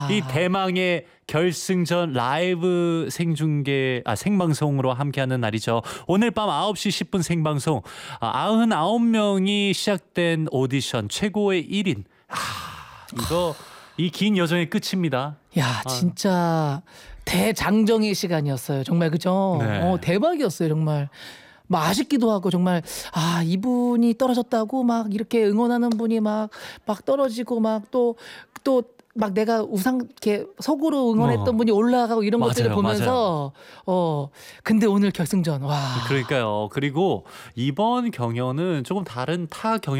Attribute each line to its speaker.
Speaker 1: 이
Speaker 2: 아.
Speaker 1: 대망의 결승전 라이브 생방송으로 함께하는 날이죠. 오늘 밤 9시 10분 생방송 99명이 시작된 오디션 최고의 1인. 이거 이 긴 여정의 끝입니다.
Speaker 2: 야, 진짜 대장정의 시간이었어요. 정말 그죠?
Speaker 1: 네.
Speaker 2: 대박이었어요, 정말. 막 아쉽기도 하고 정말 이분이 떨어졌다고 막 이렇게 응원하는 분이 막 떨어지고 막 또 막 내가 이렇게 속으로 응원했던 분이 올라가고 이런 것들을
Speaker 1: 맞아요,
Speaker 2: 보면서 근데 오늘 결승전 와.
Speaker 1: 그러니까요. 그리고 이번 경연은 조금 다른 타 경연